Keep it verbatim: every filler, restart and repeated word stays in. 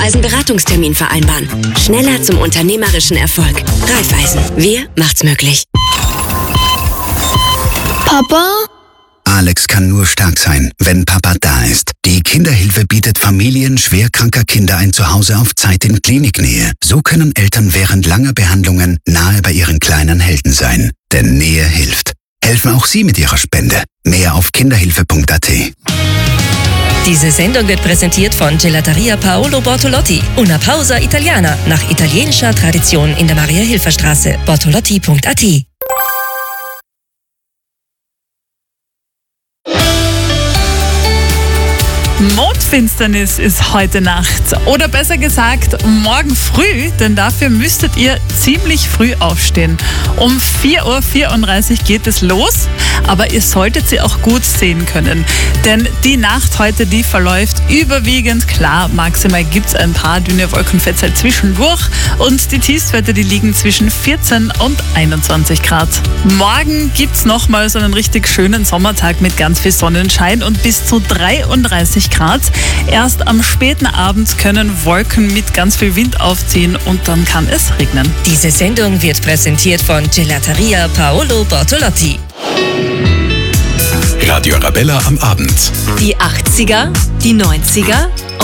Raiffeisen-Beratungstermin vereinbaren. Schneller zum unternehmerischen Erfolg. Raiffeisen. Wir macht's möglich. Papa? Alex kann nur stark sein, wenn Papa da ist. Die Kinderhilfe bietet Familien schwerkranker Kinder ein Zuhause auf Zeit in Kliniknähe. So können Eltern während langer Behandlungen nahe bei ihren kleinen Helden sein. Denn Nähe hilft. Helfen auch Sie mit Ihrer Spende. Mehr auf kinderhilfe punkt a t. Diese Sendung wird präsentiert von Gelateria Paolo Bortolotti. Una pausa italiana, nach italienischer Tradition in der Maria-Hilfer-Straße. bortolotti punkt a t. Mondfinsternis ist heute Nacht oder besser gesagt morgen früh, denn dafür müsstet ihr ziemlich früh aufstehen. Um vier Uhr vierunddreißig geht es los, aber ihr solltet sie auch gut sehen können, denn die Nacht heute, die verläuft überwiegend klar. Maximal gibt es ein paar dünne Wolkenfetzen zwischendurch und die Tiefstwerte, die liegen zwischen vierzehn und einundzwanzig Grad. Morgen gibt es nochmal so einen richtig schönen Sommertag mit ganz viel Sonnenschein und bis zu dreiunddreißig Grad. Erst am späten Abend können Wolken mit ganz viel Wind aufziehen und dann kann es regnen. Diese Sendung wird präsentiert von Gelateria Paolo Bortolotti. Radio Arabella am Abend. Die achtziger, die neunziger